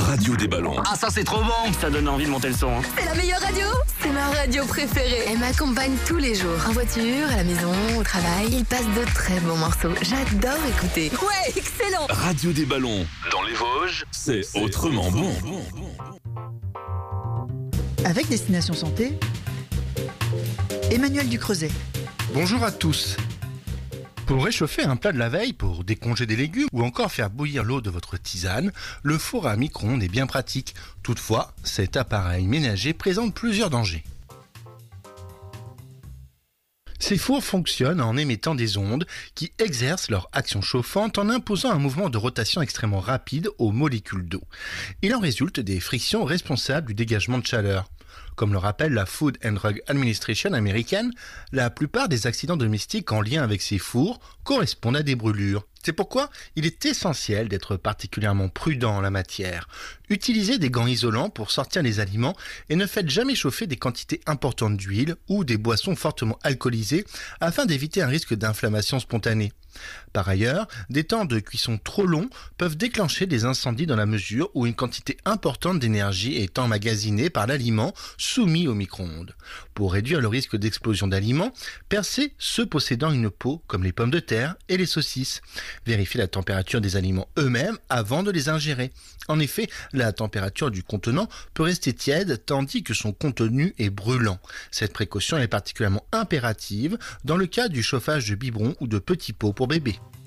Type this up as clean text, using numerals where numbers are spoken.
radio des ballons. Ah, ça c'est trop bon. Ça donne envie de monter le son. C'est la meilleure radio. C'est ma radio préférée. Elle m'accompagne tous les jours. En voiture, à la maison, au travail. Il passe de très bons morceaux. J'adore écouter. Ouais, excellent. Radio des ballons. Dans les Vosges, c'est autrement bon. Avec Destination Santé, Emmanuel Ducreuset. Bonjour à tous. Pour réchauffer un plat de la veille, pour décongeler des légumes ou encore faire bouillir l'eau de votre tisane, le four à micro-ondes est bien pratique. Toutefois, cet appareil ménager présente plusieurs dangers. Ces fours fonctionnent en émettant des ondes qui exercent leur action chauffante en imposant un mouvement de rotation extrêmement rapide aux molécules d'eau. Il en résulte des frictions responsables du dégagement de chaleur. Comme le rappelle la Food and Drug Administration américaine, la plupart des accidents domestiques en lien avec ces fours correspondent à des brûlures. C'est pourquoi il est essentiel d'être particulièrement prudent en la matière. Utilisez des gants isolants pour sortir les aliments et ne faites jamais chauffer des quantités importantes d'huile ou des boissons fortement alcoolisées afin d'éviter un risque d'inflammation spontanée. Par ailleurs, des temps de cuisson trop longs peuvent déclencher des incendies dans la mesure où une quantité importante d'énergie est emmagasinée par l'aliment soumis au micro-ondes. Pour réduire le risque d'explosion d'aliments, percez ceux possédant une peau comme les pommes de terre et les saucisses. Vérifiez la température des aliments eux-mêmes avant de les ingérer. En effet, la température du contenant peut rester tiède tandis que son contenu est brûlant. Cette précaution est particulièrement impérative dans le cas du chauffage de biberons ou de petits pots pour bébés.